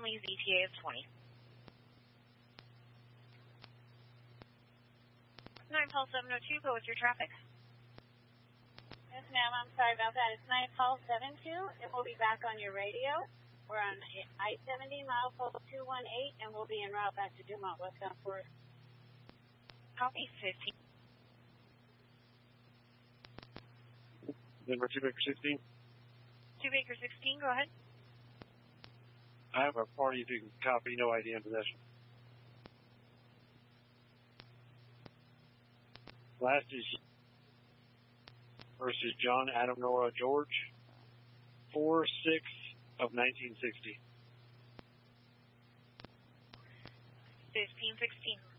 Lee's ETA of 20. 9 Paul 702, go with your traffic. Yes, ma'am, I'm sorry about that. It's 9 Paul 72, and we'll be back on your radio. We're on I-70, mile 218, and we'll be en route back to Dumont, westbound Forest. Copy, 15. Denver 2 Baker 16. 2 Baker 16, go ahead. I have a party if you can copy, no ID in possession. Last is versus John Adam Nora George, 4/6 of 1960. 1516.